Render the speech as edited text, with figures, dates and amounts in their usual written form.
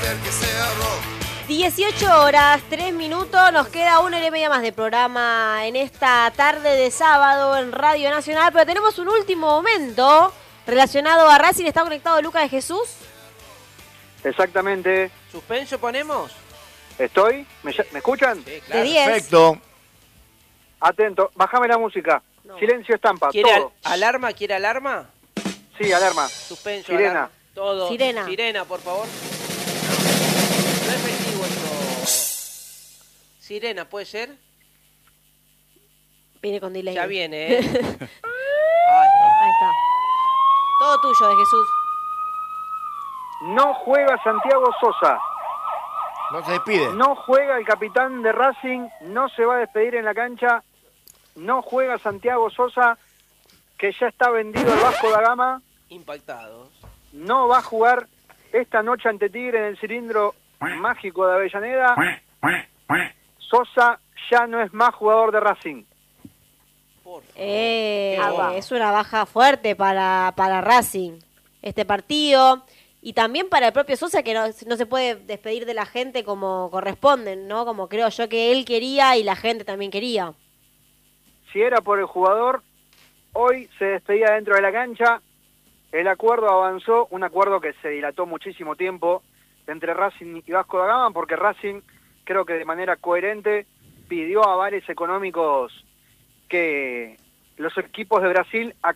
18 horas, 3 minutos, nos queda 1 hora y media más de programa en esta tarde de sábado en Radio Nacional, pero tenemos un último momento relacionado a Racing. ¿Está conectado Lucas de Jesús? Exactamente. ¿Suspenso ponemos? ¿Estoy? ¿Me escuchan? Sí, claro. De 10. Perfecto. Atento, bájame la música. No. Silencio estampa, ¿Quiere todo. alarma? ¿Quiere alarma? Sí, alarma. Suspenso, Sirena. alarma. Todo. Sirena. Sirena, por favor. No es efectivo esto. Sirena, ¿puede ser? Viene con delay. Ya viene, ¿eh? Ay. Ahí está. Todo tuyo, de Jesús. No juega Santiago Sosa. No se despide. No juega el capitán de Racing. No se va a despedir en la cancha. No juega Santiago Sosa, que ya está vendido al Vasco da Gama. Impactados. No va a jugar esta noche ante Tigre en el cilindro mágico de Avellaneda. Sosa ya no es más jugador de Racing. Por favor. Es una baja fuerte para Racing este partido. Y también para el propio Sosa, que no se puede despedir de la gente como corresponde, ¿no? Como creo yo que él quería y la gente también quería. Si era por el jugador, hoy se despedía dentro de la cancha. El acuerdo avanzó, un acuerdo que se dilató muchísimo tiempo entre Racing y Vasco da Gama, porque Racing, creo que de manera coherente, pidió avales económicos que los equipos de Brasil